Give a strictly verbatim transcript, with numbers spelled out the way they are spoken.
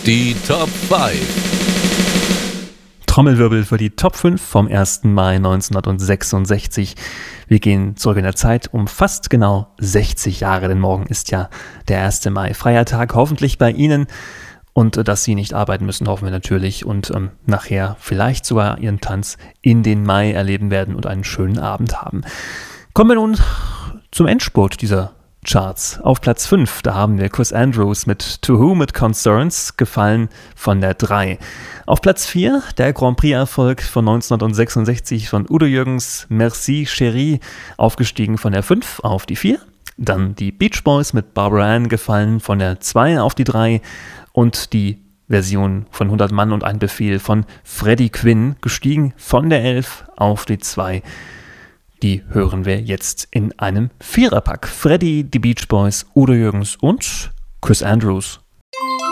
Die Top fünf. Trommelwirbel für die Top fünf vom ersten Mai neunzehnhundertsechsundsechzig. Wir gehen zurück in der Zeit um fast genau sechzig Jahre, denn morgen ist ja der erste Mai. Freier Tag, hoffentlich bei Ihnen. Und äh, dass Sie nicht arbeiten müssen, hoffen wir natürlich. Und ähm, nachher vielleicht sogar Ihren Tanz in den Mai erleben werden und einen schönen Abend haben. Kommen wir nun zum Endspurt dieser Charts. Auf Platz fünf, da haben wir Chris Andrews mit To Whom It Concerns, gefallen von der drei. Auf Platz vier, der Grand Prix-Erfolg von neunzehnhundertsechsundsechzig von Udo Jürgens, Merci Chérie, aufgestiegen von der fünf auf die vier. Dann die Beach Boys mit Barbara Ann, gefallen von der zwei auf die drei. Und die Version von hundert Mann und ein Befehl von Freddie Quinn, gestiegen von der elf auf die zwei. Die hören wir jetzt in einem Viererpack. Freddie, die Beach Boys, Udo Jürgens und Chris Andrews.